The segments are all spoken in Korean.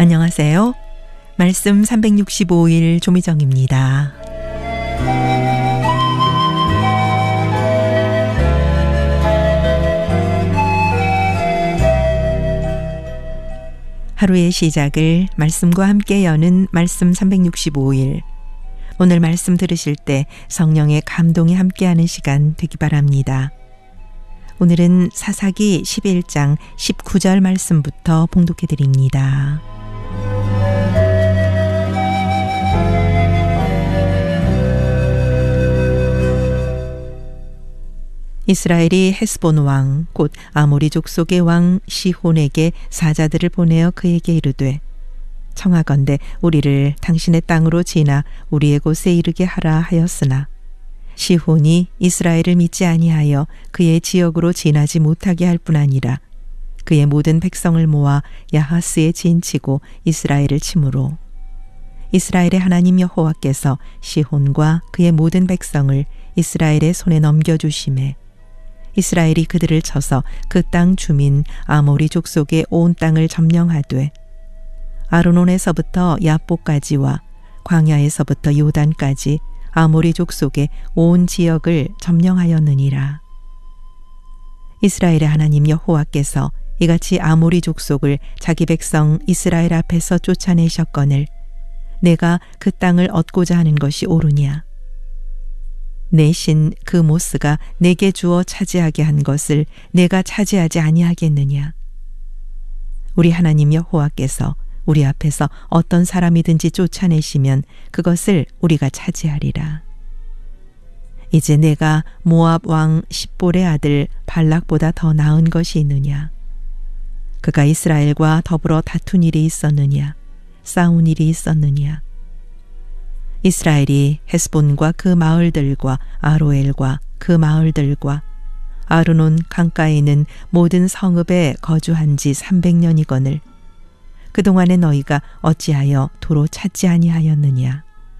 안녕하세요. 말씀 365일 조미정입니다. 하루의 시작을 말씀과 함께 여는 말씀 365일. 오늘 말씀 들으실 때 성령의 감동이 함께하는 시간 되기 바랍니다. 오늘은 사사기 11장 19절 말씀부터 봉독해 드립니다. 이스라엘이 헤스본 왕 곧 아모리 족속의 왕 시혼에게 사자들을 보내어 그에게 이르되 청하건대 우리를 당신의 땅으로 지나 우리의 곳에 이르게 하라 하였으나 시혼이 이스라엘을 믿지 아니하여 그의 지역으로 지나지 못하게 할 뿐 아니라 그의 모든 백성을 모아 야하스에 진치고 이스라엘을 치므로 이스라엘의 하나님 여호와께서 시혼과 그의 모든 백성을 이스라엘의 손에 넘겨주심에 이스라엘이 그들을 쳐서 그 땅 주민 아모리 족속의 온 땅을 점령하되 아르논에서부터 야보까지와 광야에서부터 요단까지 아모리 족속의 온 지역을 점령하였느니라. 이스라엘의 하나님 여호와께서 이같이 아모리 족속을 자기 백성 이스라엘 앞에서 쫓아내셨거늘 내가 그 땅을 얻고자 하는 것이 옳으냐? 내 신 그 모스가 내게 주어 차지하게 한 것을 내가 차지하지 아니하겠느냐? 우리 하나님 여호와께서 우리 앞에서 어떤 사람이든지 쫓아내시면 그것을 우리가 차지하리라. 이제 내가 모압 왕 십볼의 아들 발락보다 더 나은 것이 있느냐? 그가 이스라엘과 더불어 다툰 일이 있었느냐? 싸운 일이 있었느냐? 이스라엘이 헤스본과 그 마을들과 아로엘과 그 마을들과 아르논 강가에 있는 모든 성읍에 거주한 지 300년이거늘 그동안에 너희가 어찌하여 도로 찾지 아니하였느냐?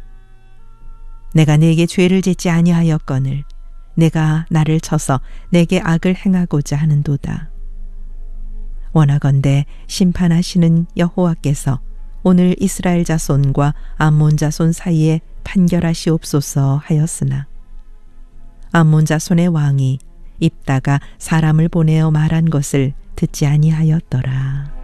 내가 네게 죄를 짓지 아니하였거늘 내가 나를 쳐서 내게 악을 행하고자 하는도다. 원하건대 심판하시는 여호와께서 오늘 이스라엘 자손과 암몬 자손 사이에 판결하시옵소서 하였으나 암몬 자손의 왕이 입다가 사람을 보내어 말한 것을 듣지 아니하였더라.